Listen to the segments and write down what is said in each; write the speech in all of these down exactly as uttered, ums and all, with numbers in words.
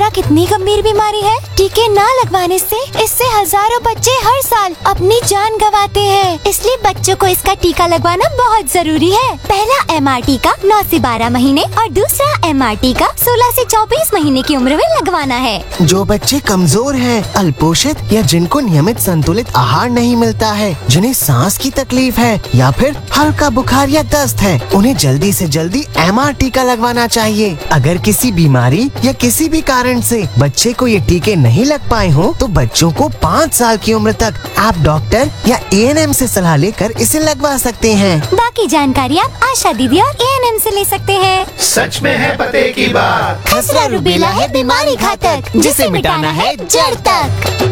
Rubella कितनी गंभीर बीमारी है। टीके ना लगवाने से इससे हजारों बच्चे हर साल अपनी जान गंवाते हैं, इसलिए बच्चों को इसका टीका लगवाना बहुत जरूरी है। पहला एम आर टीका नौ से बारह महीने और दूसरा एम आर टीका सोलह से चौबीस महीने की उम्र में लगवाना है। जो बच्चे कमजोर हैं, अल्पोषित या जिनको नियमित संतुलित आहार नहीं मिलता है, जिन्हें सांस की तकलीफ है या फिर हल्का बुखार या दस्त है, उन्हें जल्दी से जल्दी एम आर टीका लगवाना चाहिए। अगर किसी बीमारी या किसी भी कारण से बच्चे को ये टीके नहीं लग पाए हों, तो बच्चों को पाँच साल की उम्र तक आप डॉक्टर या ए एन एम से सलाह लेकर इसे लगवा सकते हैं। बाकी जानकारी आप आशा दीदी और ए एन एम से ले सकते हैं। सच में है पते की बात। खसरा रुबेला है बीमारी घातक, जिसे मिटाना है जड़ तक।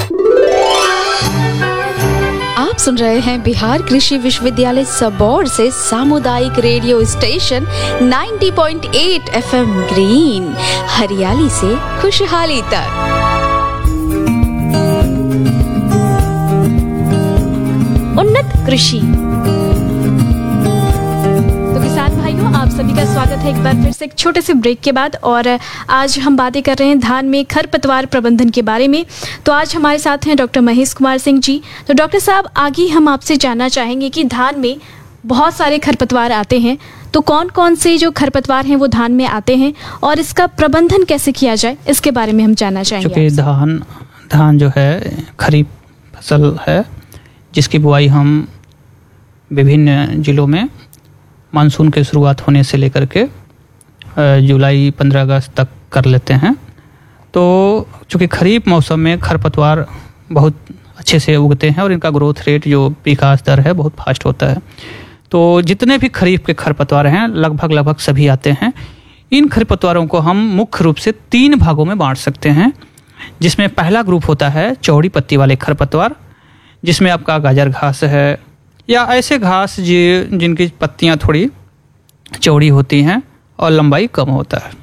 आप सुन रहे हैं बिहार कृषि विश्वविद्यालय सबौर से सामुदायिक रेडियो स्टेशन नब्बे पॉइंट आठ एफ एम ग्रीन, हरियाली से खुशहाली तक। उन्नत कृषि। तो किसान भाइयों, आप सभी का स्वागत है एक बार फिर से एक छोटे से ब्रेक के बाद। और आज हम बातें कर रहे हैं धान में खरपतवार प्रबंधन के बारे में। तो आज हमारे साथ हैं डॉक्टर महेश कुमार सिंह जी। तो डॉक्टर साहब, आगे हम आपसे जानना चाहेंगे कि धान में बहुत सारे खरपतवार आते हैं, तो कौन कौन से जो खरपतवार हैं वो धान में आते हैं और इसका प्रबंधन कैसे किया जाए, इसके बारे में हम जानना चाहेंगे। क्योंकि धान धान जो है खरीफ फसल है, जिसकी बुआई हम विभिन्न जिलों में मानसून के शुरुआत होने से लेकर के जुलाई पंद्रह अगस्त तक कर लेते हैं। तो चूँकि खरीफ मौसम में खरपतवार बहुत अच्छे से उगते हैं और इनका ग्रोथ रेट जो विकास दर है बहुत फास्ट होता है। तो जितने भी खरीफ के खरपतवार हैं लगभग लगभग सभी आते हैं। इन खरपतवारों को हम मुख्य रूप से तीन भागों में बांट सकते हैं, जिसमें पहला ग्रुप होता है चौड़ी पत्ती वाले खरपतवार, जिसमें आपका गाजर घास है या ऐसे घास जी जिनकी पत्तियां थोड़ी चौड़ी होती हैं और लंबाई कम होता है।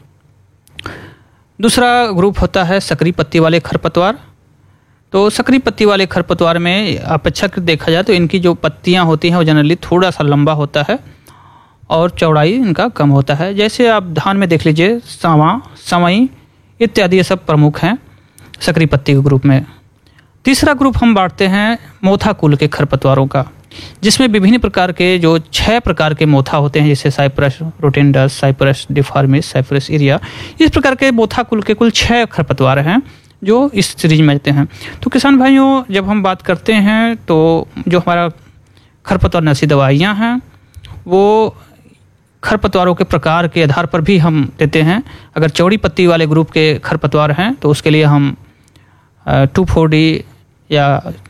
दूसरा ग्रुप होता है सकरी पत्ती वाले खरपतवार। तो सकरी पत्ती वाले खरपतवार में अपेक्षाकृत देखा जाए तो इनकी जो पत्तियां होती हैं वो जनरली थोड़ा सा लंबा होता है और चौड़ाई इनका कम होता है। जैसे आप धान में देख लीजिए, सावा, सवई इत्यादि ये सब प्रमुख हैं सकरी पत्ती के ग्रुप में। तीसरा ग्रुप हम बांटते हैं मोथा कुल के खरपतवारों का, जिसमें विभिन्न प्रकार के जो छह प्रकार के मोथा होते हैं, जैसे Cyprus rotundus, Cyprus डिफॉर्मिस, Cyprus area, इस प्रकार के मोथा कुल के कुल छह खरपतवार हैं जो इस सीरीज में आते हैं। तो किसान भाइयों, जब हम बात करते हैं तो जो हमारा खरपतवार नशी दवाइयाँ हैं वो खरपतवारों के प्रकार के आधार पर भी हम देते हैं। अगर चौड़ी पत्ती वाले ग्रुप के खरपतवार हैं तो उसके लिए हम टू फोर डी या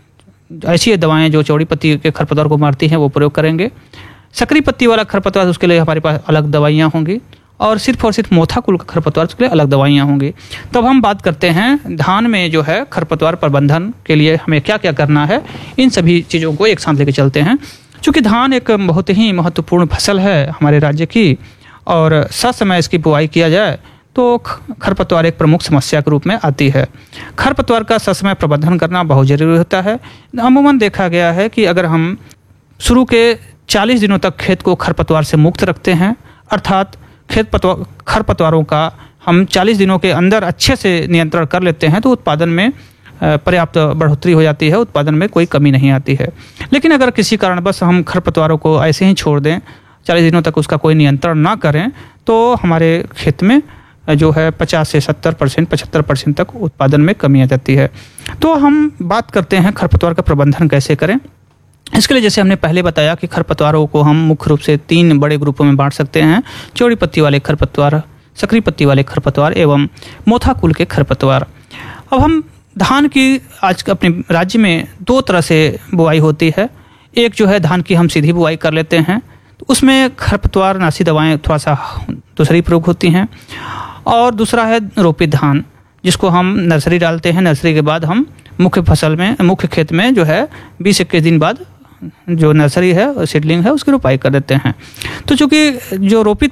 ऐसी दवाएं जो चौड़ी पत्ती के खरपतवार को मारती हैं वो प्रयोग करेंगे। सकरी पत्ती वाला खरपतवार उसके लिए हमारे पास अलग दवाइयाँ होंगी, और सिर्फ और सिर्फ मोथा कुल का खरपतवार उसके लिए अलग दवाइयाँ होंगी। तब तो हम बात करते हैं धान में जो है खरपतवार प्रबंधन के लिए हमें क्या क्या करना है, इन सभी चीज़ों को एक साथ लेकर चलते हैं। चूँकि धान एक बहुत ही महत्वपूर्ण फसल है हमारे राज्य की, और ससमय इसकी बुआई किया जाए तो खरपतवार एक प्रमुख समस्या के रूप में आती है। खरपतवार का ससमय प्रबंधन करना बहुत ज़रूरी होता है। अमूमन देखा गया है कि अगर हम शुरू के चालीस दिनों तक खेत को खरपतवार से मुक्त रखते हैं, अर्थात खेत पतवार खरपतवारों का हम चालीस दिनों के अंदर अच्छे से नियंत्रण कर लेते हैं, तो उत्पादन में पर्याप्त बढ़ोतरी हो जाती है, उत्पादन में कोई कमी नहीं आती है। लेकिन अगर किसी कारणवश हम खरपतवारों को ऐसे ही छोड़ दें, चालीस दिनों तक उसका कोई नियंत्रण ना करें, तो हमारे खेत में जो है पचास से सत्तर परसेंट पचहत्तर परसेंट तक उत्पादन में कमी आ जाती है। तो हम बात करते हैं खरपतवार का प्रबंधन कैसे करें। इसके लिए जैसे हमने पहले बताया कि खरपतवारों को हम मुख्य रूप से तीन बड़े ग्रुपों में बांट सकते हैं, चौड़ी पत्ती वाले खरपतवार, सकरी पत्ती वाले खरपतवार एवं मोथा कुल के खरपतवार। अब हम धान की आज अपने राज्य में दो तरह से बुआई होती है। एक जो है धान की हम सीधी बुआई कर लेते हैं, तो उसमें खरपतवार नाशी दवाएं थोड़ा सा दूसरी प्रयोग होती हैं, और दूसरा है रोपित धान, जिसको हम नर्सरी डालते हैं। नर्सरी के बाद हम मुख्य फसल में मुख्य खेत में जो है बीस इक्कीस दिन बाद जो नर्सरी है सीडलिंग है उसकी रोपाई कर देते हैं। तो चूँकि जो रोपित